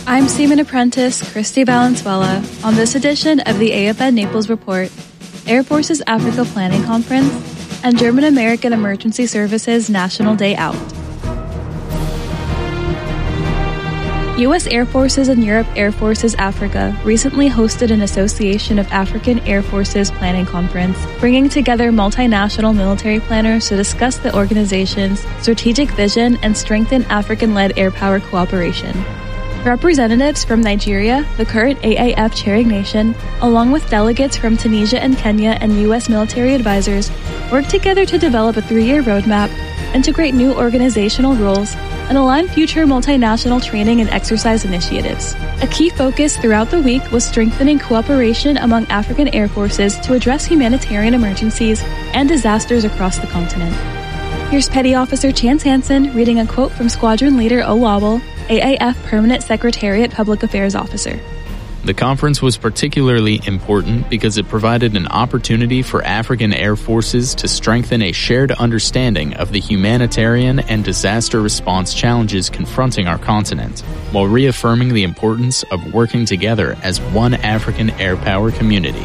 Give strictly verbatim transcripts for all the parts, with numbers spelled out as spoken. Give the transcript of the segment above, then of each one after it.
I'm Seaman Apprentice Christy Valenzuela on this edition of the A F N Naples Report, Air Force's Africa Planning Conference, and German American Emergency Services National Day Out. U S Air Forces and Europe Air Forces Africa recently hosted an Association of African Air Forces Planning Conference, bringing together multinational military planners to discuss the organization's strategic vision and strengthen African-led air power cooperation. Representatives from Nigeria, the current A A F chairing nation, along with delegates from Tunisia and Kenya and U S military advisors, worked together to develop a three-year roadmap, integrate new organizational roles, and align future multinational training and exercise initiatives. A key focus throughout the week was strengthening cooperation among African air forces to address humanitarian emergencies and disasters across the continent. Here's Petty Officer Chance Hansen reading a quote from Squadron Leader Owabo, A A F Permanent Secretariat Public Affairs Officer. The conference was particularly important because it provided an opportunity for African air forces to strengthen a shared understanding of the humanitarian and disaster response challenges confronting our continent, while reaffirming the importance of working together as one African air power community.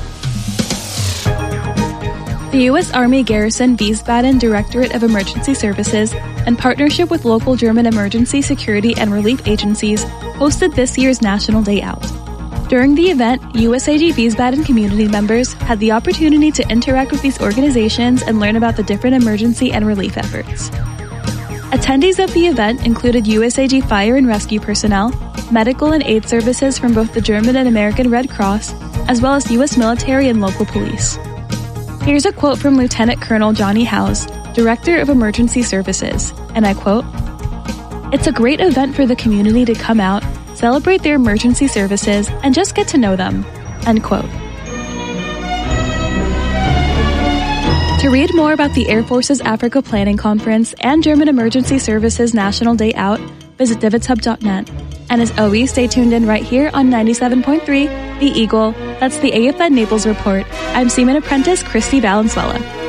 The U S Army Garrison Wiesbaden Directorate of Emergency Services, in partnership with local German emergency security and relief agencies, hosted this year's National Day Out. During the event, U S A G Wiesbaden community members had the opportunity to interact with these organizations and learn about the different emergency and relief efforts. Attendees of the event included U S A G fire and rescue personnel, medical and aid services from both the German and American Red Cross, as well as U S military and local police. Here's a quote from Lieutenant Colonel Johnny Howes, Director of Emergency Services, and I quote, "It's a great event for the community to come out, celebrate their emergency services, and just get to know them," end quote. To read more about the Air Force's Africa Planning Conference and German Emergency Services National Day Out, visit divots hub dot net. And as always, stay tuned in right here on ninety-seven point three, The Eagle. That's the A F N Naples Report. I'm Seaman Apprentice Christy Valenzuela.